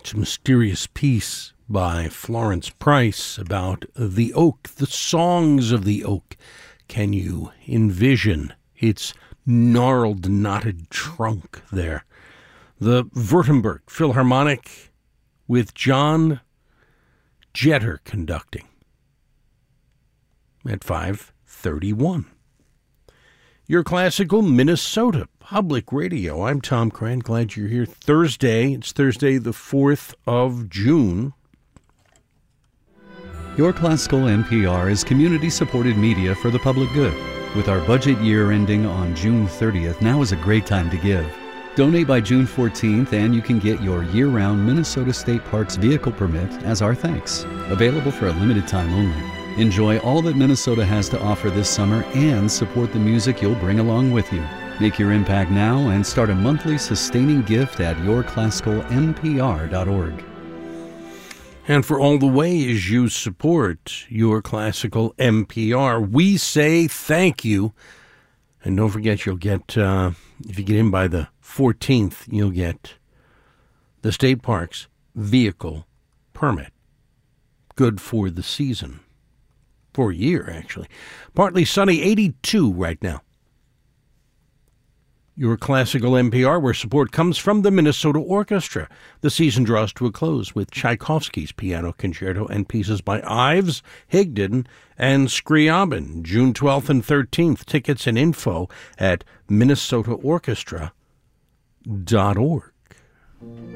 It's a mysterious piece by Florence Price about the oak, the songs of the oak. Can you envision its gnarled, knotted trunk there? The Württemberg Philharmonic with John Jetter conducting at 5:31. Your Classical Minnesota Public Radio. I'm Tom Cran. Glad you're here. Thursday. It's Thursday, the 4th of June. Your Classical NPR is community-supported media for the public good. With our budget year ending on June 30th, now is a great time to give. Donate by June 14th and you can get your year-round Minnesota State Parks vehicle permit as our thanks. Available for a limited time only. Enjoy all that Minnesota has to offer this summer and support the music you'll bring along with you. Make your impact now and start a monthly sustaining gift at yourclassicalnpr.org. And for all the ways you support Your Classical NPR, we say thank you. And don't forget, you'll get, if you get in by the 14th, you'll get the State Parks vehicle permit. Good for the season. For a year, actually. Partly sunny, 82 right now. Your Classical NPR, where support comes from the Minnesota Orchestra. The season draws to a close with Tchaikovsky's Piano Concerto and pieces by Ives, Higdon, and Scriabin, June 12th and 13th. Tickets and info at minnesotaorchestra.org.